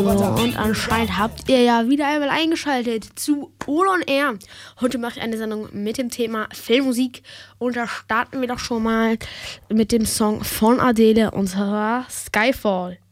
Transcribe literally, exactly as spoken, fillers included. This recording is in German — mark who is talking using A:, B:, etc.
A: So, und anscheinend habt ihr ja wieder einmal eingeschaltet zu All on Air. Heute mache ich eine Sendung mit dem Thema Filmmusik und da starten wir doch schon mal mit dem Song von Adele und zwar Skyfall.